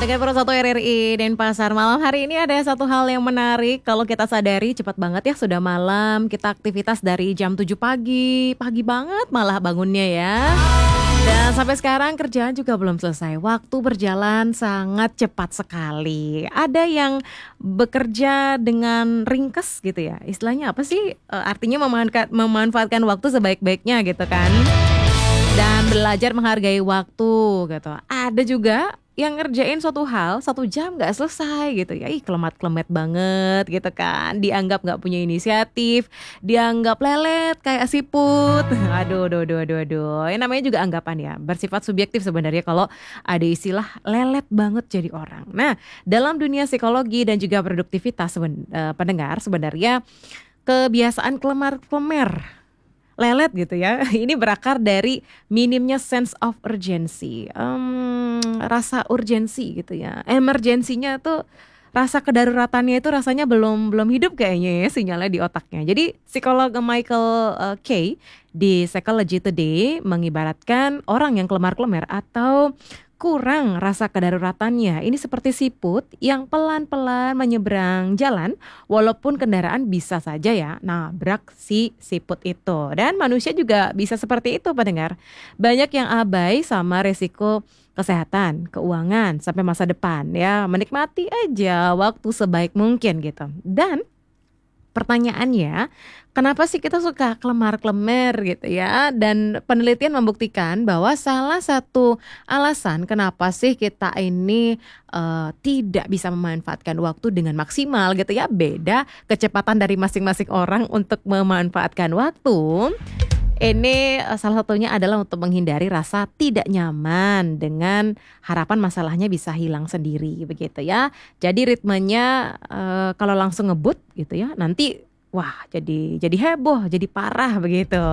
Pendengar Pro 1 RRI Denpasar, malam hari ini ada satu hal yang menarik. Kalau kita sadari cepat banget ya, sudah malam. Kita aktivitas dari jam 7 pagi. Pagi banget malah bangunnya ya. Dan sampai sekarang kerjaan juga belum selesai. Waktu berjalan sangat cepat sekali. Ada yang bekerja dengan ringkes gitu ya. Istilahnya apa sih? Artinya memanfaatkan waktu sebaik-baiknya gitu kan. Dan belajar menghargai waktu gitu. Ada juga yang ngerjain suatu hal 1 jam gak selesai gitu ya. Ih, kelemat-kelemet banget gitu kan. Dianggap gak punya inisiatif, dianggap lelet kayak siput. Aduh. Yang namanya juga anggapan ya, bersifat subjektif sebenarnya kalau ada istilah lelet banget jadi orang. Nah, dalam dunia psikologi dan juga produktivitas pendengar, sebenarnya kebiasaan kelemar-klemer lelet gitu ya, ini berakar dari minimnya sense of urgency, rasa urgensi gitu ya, emergensinya tuh, rasa kedaruratannya itu rasanya belum hidup kayaknya ya sinyalnya di otaknya. Jadi psikolog Michael Kay di Psychology Today mengibaratkan orang yang kelemar-kelemar atau kurang rasa kedaruratannya ini seperti siput yang pelan-pelan menyeberang jalan walaupun kendaraan bisa saja ya nabrak si siput itu. Dan manusia juga bisa seperti itu pendengar. Banyak yang abai sama resiko kesehatan, keuangan, sampai masa depan ya. Menikmati aja waktu sebaik mungkin gitu. Dan pertanyaannya, kenapa sih kita suka kelemar-kelemar gitu ya? Dan penelitian membuktikan bahwa salah satu alasan kenapa sih kita ini tidak bisa memanfaatkan waktu dengan maksimal gitu ya. Beda kecepatan dari masing-masing orang untuk memanfaatkan waktu. Ini salah satunya adalah untuk menghindari rasa tidak nyaman dengan harapan masalahnya bisa hilang sendiri begitu ya. Jadi ritmenya kalau langsung ngebut gitu ya, nanti wah jadi heboh, jadi parah begitu.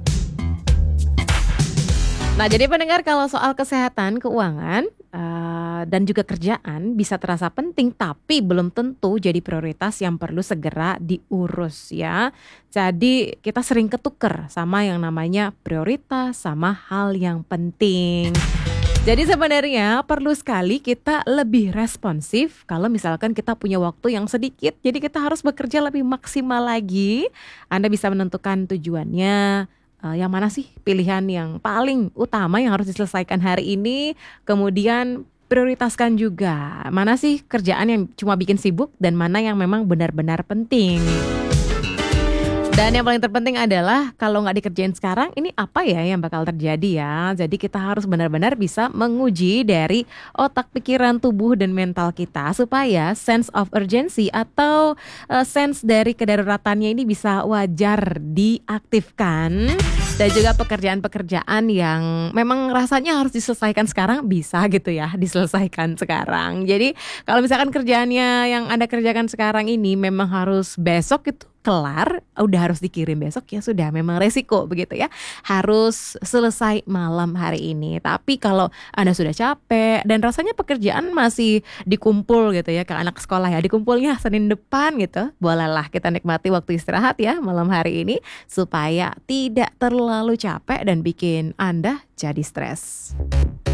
Nah, jadi pendengar kalau soal kesehatan, keuangan, dan juga kerjaan bisa terasa penting tapi belum tentu jadi prioritas yang perlu segera diurus ya. Jadi kita sering ketuker sama yang namanya prioritas sama hal yang penting. Jadi sebenarnya perlu sekali kita lebih responsif kalau misalkan kita punya waktu yang sedikit. Jadi kita harus bekerja lebih maksimal lagi. Anda bisa menentukan tujuannya. Yang mana sih pilihan yang paling utama yang harus diselesaikan hari ini, kemudian prioritaskan juga mana sih kerjaan yang cuma bikin sibuk dan mana yang memang benar-benar penting. Dan yang paling terpenting adalah kalau nggak dikerjain sekarang, ini apa ya yang bakal terjadi ya. Jadi kita harus benar-benar bisa menguji dari otak, pikiran, tubuh, dan mental kita supaya sense of urgency atau sense dari kedaruratannya ini bisa wajar diaktifkan. Dan juga pekerjaan-pekerjaan yang memang rasanya harus diselesaikan sekarang bisa gitu ya diselesaikan sekarang. Jadi kalau misalkan kerjaannya yang Anda kerjakan sekarang ini memang harus besok itu kelar, udah harus dikirim besok ya sudah memang resiko begitu ya. Harus selesai malam hari ini. Tapi kalau Anda sudah capek dan rasanya pekerjaan masih dikumpul gitu ya ke anak sekolah ya, dikumpulnya Senin depan gitu. Bolehlah kita nikmati waktu istirahat ya malam hari ini supaya tidak terlalu capek dan bikin Anda jadi stres.